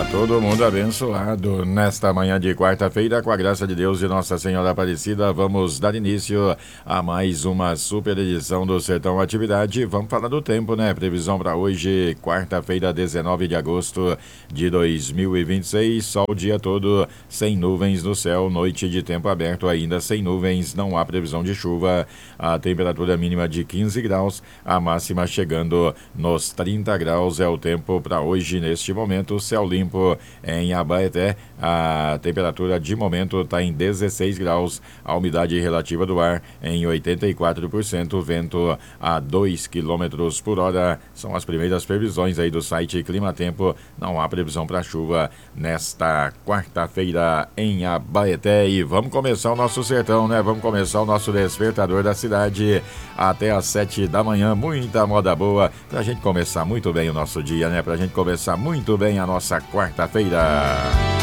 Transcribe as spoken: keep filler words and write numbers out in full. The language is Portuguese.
Todo mundo abençoado nesta manhã de quarta-feira, com a graça de Deus e Nossa Senhora Aparecida. Vamos dar início a mais uma super edição do Sertão Atividade. Vamos falar do tempo, né? Previsão para hoje, quarta-feira, dezenove de agosto de dois mil e vinte e seis. Sol o dia todo, sem nuvens no céu, noite de tempo aberto, ainda sem nuvens, não há previsão de chuva. A temperatura mínima de quinze graus, a máxima chegando nos trinta graus. É o tempo para hoje, neste momento, céu limpo em Abaeté. A temperatura de momento está em dezesseis graus, a umidade relativa do ar em oitenta e quatro por cento, vento a dois quilômetros por hora. São as primeiras previsões aí do site Clima Tempo. Não há previsão para chuva nesta quarta-feira em Abaeté. E vamos começar o nosso sertão, né? Vamos começar o nosso despertador da cidade até às sete da manhã. Muita moda boa pra gente começar muito bem o nosso dia, né? Pra gente começar muito bem a nossa quarta-feira.